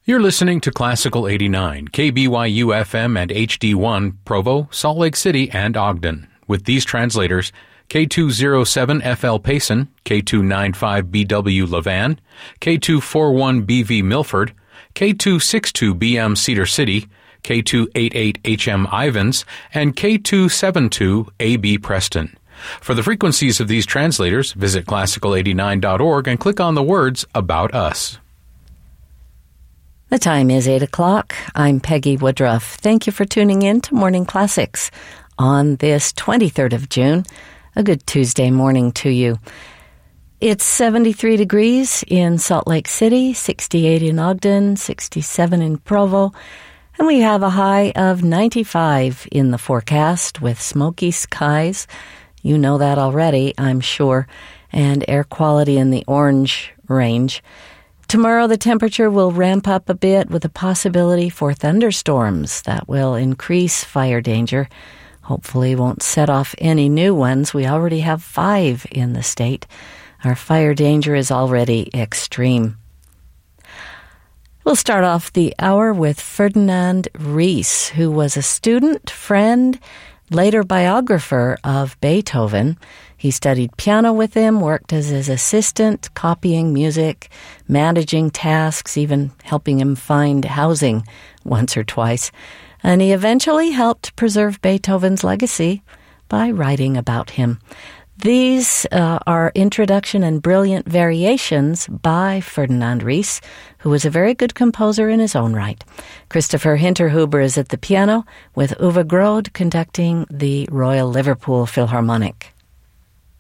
You're listening to Classical 89, KBYU FM and HD1, Provo, Salt Lake City, and Ogden. With these translators, K207FL Payson, K295BW Levan, K241BV Milford, K262BM Cedar City, K288HM Ivans, and K272AB Preston. For the frequencies of these translators, visit classical89.org and click on the words About Us. The time is 8 o'clock. I'm Peggy Woodruff. Thank you for tuning in to Morning Classics on this 23rd of June. A good Tuesday morning to you. It's 73 degrees in Salt Lake City, 68 in Ogden, 67 in Provo, and we have a high of 95 in the forecast with smoky skies. You know that already, I'm sure, and air quality in the orange range. Tomorrow the temperature will ramp up a bit with a possibility for thunderstorms that will increase fire danger. Hopefully won't set off any new ones. We already have 5 in the state. Our fire danger is already extreme. We'll start off the hour with Ferdinand Ries, who was a student, friend, later biographer of Beethoven. He studied piano with him, worked as his assistant, copying music, managing tasks, even helping him find housing once or twice. And he eventually helped preserve Beethoven's legacy by writing about him. These are introduction and brilliant variations by Ferdinand Ries, who was a very good composer in his own right. Christopher Hinterhuber is at the piano, with Uwe Grode conducting the Royal Liverpool Philharmonic.